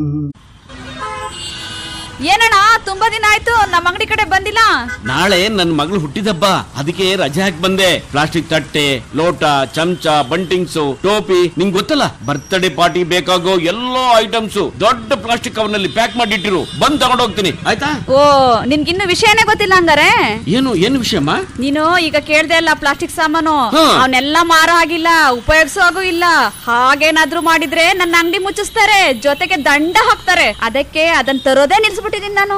ಏನಣ್ಣ ತುಂಬಾ ದಿನ ಆಯ್ತು ನಮ್ಮ ಅಂಗಡಿ ಕಡೆ ಬಂದಿಲ್ಲ. ನಾಳೆ ನನ್ನ ಮಗಳು ಹುಟ್ಟಿದಬ್ಬ, ಅದಕ್ಕೆ ರಜೆ ಹಾಕಿ ಬಂದೆ. ಪ್ಲಾಸ್ಟಿಕ್ ತಟ್ಟೆ, ಲೋಟ, ಚಮಚ, ಬಂಟಿಂಗ್ಸು, ಟೋಪಿ, ನಿಂಗ್ ಗೊತ್ತಲ್ಲ ಬರ್ತ್ಡೇ ಪಾರ್ಟಿ ಬೇಕಾಗೋ ಎಲ್ಲಾ ಐಟಮ್ಸ್ ದೊಡ್ಡ ಪ್ಲಾಸ್ಟಿಕ್ ಕವರ್ನಲ್ಲಿ ಪ್ಯಾಕ್ ಮಾಡಿಟ್ಟಿರು, ಬಂದ್ ತಗೊಂಡ್ ಹೋಗ್ತೀನಿ ಆಯ್ತಾ? ಓ ನಿನ್ಗಿನ್ನು ವಿಷಯನೇ ಗೊತ್ತಿಲ್ಲ ಹಂಗಾರೆ? ಏನು ವಿಷಯಮ್ಮ? ನೀನು ಈಗ ಕೇಳ್ದೆ ಅಲ್ಲ ಪ್ಲಾಸ್ಟಿಕ್ ಸಾಮಾನು, ಅವನ್ನೆಲ್ಲ ಮಾರೋ ಆಗಿಲ್ಲ, ಉಪಯೋಗಿಸೋ ಹಾಗೂ ಇಲ್ಲ. ಹಾಗೇನಾದ್ರೂ ಮಾಡಿದ್ರೆ ನನ್ನ ಅಂಗಡಿ ಮುಚ್ಚಿಸ್ತಾರೆ, ಜೊತೆಗೆ ದಂಡ ಹಾಕ್ತಾರೆ. ಅದಕ್ಕೆ ಅದನ್ನ ತರೋದೇ ನಿಲ್ಸ್ಬಿಟ್ಟಿದೀನಿ ನಾನು.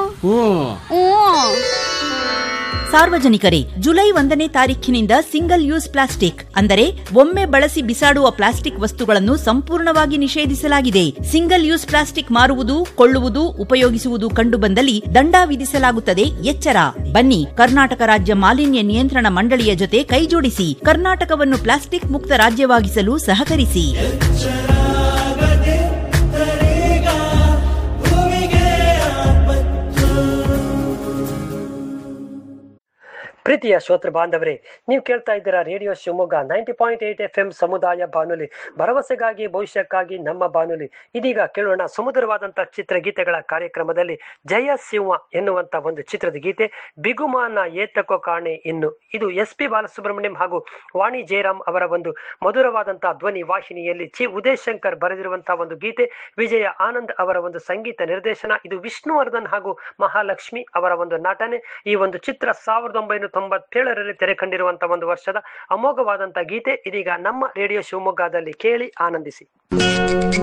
ಸಾರ್ವಜನಿಕರೇ, ಜುಲೈ 1ನೇ ತಾರೀಖಿನಿಂದ ಸಿಂಗಲ್ ಯೂಸ್ ಪ್ಲಾಸ್ಟಿಕ್ ಅಂದರೆ ಒಮ್ಮೆ ಬಳಸಿ ಬಿಸಾಡುವ ಪ್ಲಾಸ್ಟಿಕ್ ವಸ್ತುಗಳನ್ನು ಸಂಪೂರ್ಣವಾಗಿ ನಿಷೇಧಿಸಲಾಗಿದೆ. ಸಿಂಗಲ್ ಯೂಸ್ ಪ್ಲಾಸ್ಟಿಕ್ ಮಾರುವುದು, ಕೊಳ್ಳುವುದು, ಉಪಯೋಗಿಸುವುದು ಕಂಡುಬಂದಲ್ಲಿ ದಂಡ ವಿಧಿಸಲಾಗುತ್ತದೆ. ಎಚ್ಚರ! ಬನ್ನಿ, ಕರ್ನಾಟಕ ರಾಜ್ಯ ಮಾಲಿನ್ಯ ನಿಯಂತ್ರಣ ಮಂಡಳಿಯ ಜೊತೆ ಕೈಜೋಡಿಸಿ ಕರ್ನಾಟಕವನ್ನು ಪ್ಲಾಸ್ಟಿಕ್ ಮುಕ್ತ ರಾಜ್ಯವಾಗಿಸಲು ಸಹಕರಿಸಿ. ಪ್ರೀತಿಯ ಶ್ರೋತೃ ಬಾಂಧವರೇ, ನೀವು ಕೇಳ್ತಾ ಇದ್ದೀರಾ ರೇಡಿಯೋ ಶಿವಮೊಗ್ಗ 90.8 FM ಸಮುದಾಯ ಬಾನುಲಿ, ಭರವಸೆಗಾಗಿ ಭವಿಷ್ಯಕ್ಕಾಗಿ ನಮ್ಮ ಬಾನುಲಿ. ಇದೀಗ ಕೇಳೋಣ ಸುಮಧುರವಾದಂತಹ ಚಿತ್ರಗೀತೆಗಳ ಕಾರ್ಯಕ್ರಮದಲ್ಲಿ ಜಯ ಶಿವ ಎನ್ನುವಂತ ಒಂದು ಚಿತ್ರದ ಗೀತೆ, ಬಿಗುಮಾನ ಏತಕೋ ಕಾಣೆ ಇನ್ನು. ಇದು SP ಬಾಲಸುಬ್ರಹ್ಮಣ್ಯಂ ಹಾಗೂ ವಾಣಿ ಜಯರಾಮ್ ಅವರ ಒಂದು ಮಧುರವಾದಂತಹ ಧ್ವನಿ ವಾಹಿನಿಯಲ್ಲಿ ಚಿ ಉದಯ್ ಶಂಕರ್ ಬರೆದಿರುವಂತಹ ಒಂದು ಗೀತೆ, ವಿಜಯ ಆನಂದ್ ಅವರ ಒಂದು ಸಂಗೀತ ನಿರ್ದೇಶನ. ಇದು ವಿಷ್ಣುವರ್ಧನ್ ಹಾಗೂ ಮಹಾಲಕ್ಷ್ಮಿ ಅವರ ಒಂದು ನಟನೆ. ಈ ಒಂದು ಚಿತ್ರ 1997ರಲ್ಲಿ ತೆರೆ ಕಂಡಿರುವಂತಹ ಒಂದು ವರ್ಷದ ಅಮೋಘವಾದಂತಹ ಗೀತೆ. ಇದೀಗ ನಮ್ಮ ರೇಡಿಯೋ ಶಿವಮೊಗ್ಗದಲ್ಲಿ ಕೇಳಿ ಆನಂದಿಸಿ.